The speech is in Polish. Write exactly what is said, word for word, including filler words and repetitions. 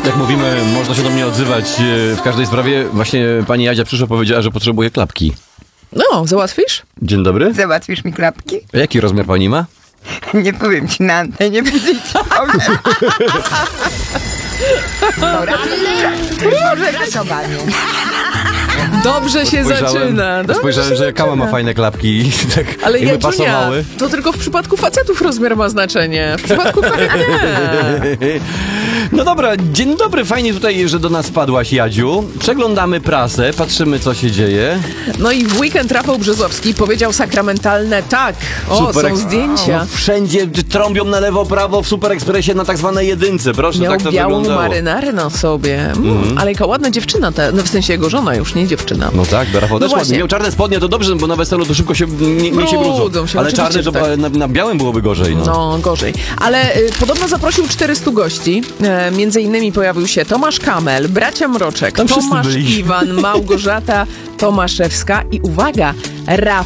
Jak mówimy, można się do mnie odzywać w każdej sprawie. Właśnie pani Jadzia przyszła, powiedziała, że potrzebuje klapki. No, załatwisz? Dzień dobry. Załatwisz mi klapki? A jaki rozmiar pani ma? Nie powiem ci na antenie, będzie ci powiem. Może rysowanie. Dobrze się zaczyna. Dobrze Spojrzałem, się że Kała ma zaczyna. fajne klapki i tak Ale jakby Jadziunia, pasowały. to tylko w przypadku facetów rozmiar ma znaczenie. W przypadku kobiet nie. No dobra, dzień dobry, fajnie tutaj, że do nas wpadłaś, Jadziu. Przeglądamy prasę, patrzymy, co się dzieje. No i w weekend Rafał Brzozowski powiedział sakramentalne tak. O, Super są eks- zdjęcia. O, wszędzie trąbią na lewo, prawo w Super Ekspresie na tak zwanej jedynce. Proszę, Miał tak to białą wyglądało. marynarę na sobie. Mm, Mhm. Ale jaka ładna dziewczyna, ta, no w sensie jego żona już, nie dziewczyna. No tak, Rafał No też ładnie. właśnie. Miał czarne spodnie, to dobrze, bo na weselu to szybko się, nie, nie się Brudzą brudzą. się, Ale oczywiście, czarne, że to tak. na, na białym byłoby gorzej. No. No, gorzej. Ale y, podobno zaprosił czterystu gości. E, między innymi pojawił się Tomasz Kamel, bracia Mroczek, Tam wszyscy Tomasz byli. Iwan, Małgorzata Tomaszewska i uwaga, Rafał